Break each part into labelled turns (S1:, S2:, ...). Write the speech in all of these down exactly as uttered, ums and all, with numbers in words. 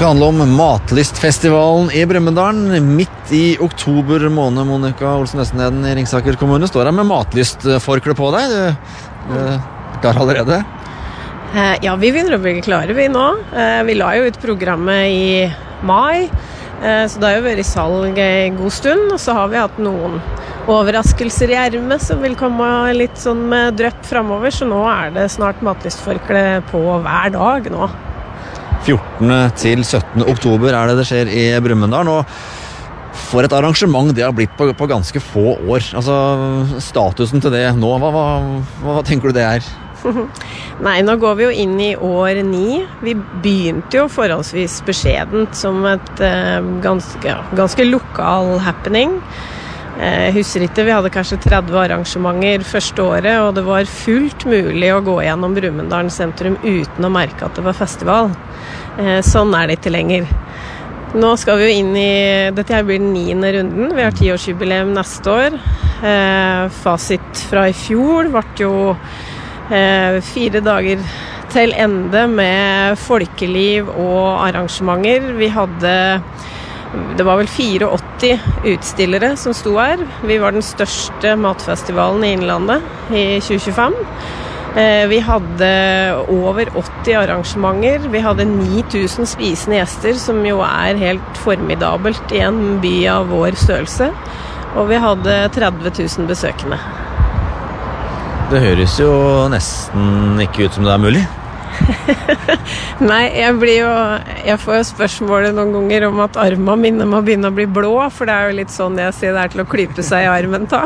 S1: skal handle om Matlystfestivalen i Brumunddal. Midt i oktober måned, Monica Olsen Østenheden i Ringsaker kommune, står her med matlystforkle på deg. Du er klar allerede?
S2: Ja, vi begynner å bli klare vi nå. Vi la jo ut programmet i mai, så det har jo vært i salg en god stund, og så har vi hatt noen overraskelser i ermet som vil komme litt sånn med drøpp fremover, så nå er det snart matlystforkle på hver dag nå.
S1: fjortende til syttende oktober er det det skjer i Brumunddal, og for et arrangement det har blitt på, på ganske få år. Altså, statusen til det nå, hva, hva, hva tenker du det er?
S2: Nei, nå går vi jo inn i år ni. Vi begynte jo forholdsvis beskjedent som et eh, ganske, ja, ganske lokal happening. Jeg husker ikke, vi hadde kanskje tretti arrangementer første året, og det var fullt mulig å gå gjennom Brumunddal sentrum uten å merke at det var festival. Sånn er det ikke lenger. Nå skal vi jo inn i, dette her blir den niende runden, vi har tiårsjubileum neste år. Fasit fra i fjor ble jo fire dager til ende med folkeliv og arrangementer. Vi hadde Det var vel åttifire utstillere som sto her. Vi var den største matfestivalen i Innlandet i tjue tjuefem. Vi hadde over åtti arrangementer. Vi hadde ni tusen spisende gjester, som jo er helt formidabelt i en by av vår størrelse. Og vi hadde tretti tusen besøkende.
S1: Det høres jo nesten ikke ut som det er mulig.
S2: Nei, jeg blir jo jeg får jo spørsmålet noen ganger om at armene mine må begynne å bli blå, for det er jo litt sånn jeg sier det er til å klype seg i armen ta.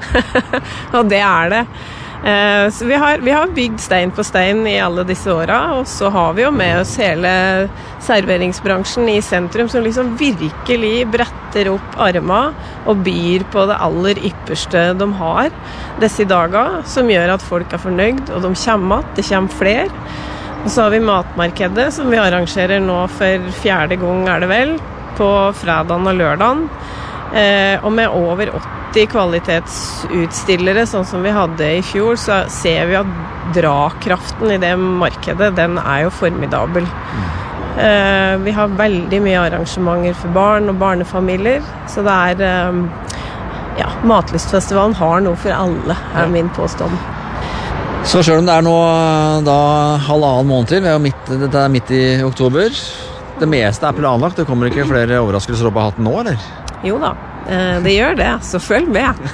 S2: Og det er det. Eh, så vi har, vi har bygd stein på stein i alle disse åra, og så har vi jo med oss hele serveringsbransjen i sentrum som liksom virkelig bretter opp armene og byr på det aller ypperste de har disse dager, som gjør at folk er fornøyd, og de kommer att, det kommer flere. Og så har vi matmarkedet, som vi arrangerer nå for fjerde gang, er det vel, på fredagen og lørdagen. Eh, og med over åtti kvalitetsutstillere, sånn som vi hadde i fjor, så ser vi at drakraften i det markedet, den er jo formidabel. Eh, vi har veldig mye arrangementer for barn og barnefamilier, så det er, eh, ja, Matlystfestivalen har noe for alle, er min påstand.
S1: Så selv om det er nå da halvannen måned til, vi er jo midt, dette er midt i oktober, det meste er planlagt, det kommer ikke flere overraskelser opp av hatten nå, eller?
S2: Jo da, det gjør det, så følg med.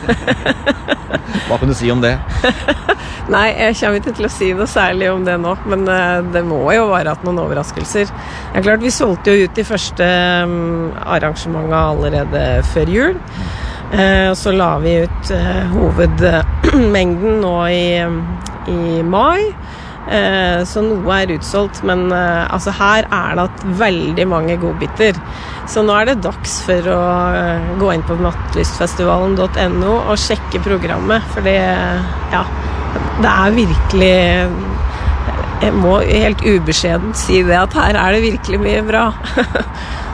S1: Hva kan du si om det?
S2: Nei, jeg kommer ikke til å si noe særlig om det nå, men det må jo være at noen overraskelser. Det er klart, vi solgte jo ut de første arrangementene allerede før jul, og så la vi ut hovedmengden nå i i mai, eh, så noe er utsolgt, men eh, altså her er det at veldig mange godbiter. Så nå er det dags for å eh, gå inn på matlystfestivalen punktum no og sjekke programmet, for det, ja, det er virkelig, jeg må helt ubeskjedent si det, at her er det virkelig mye bra.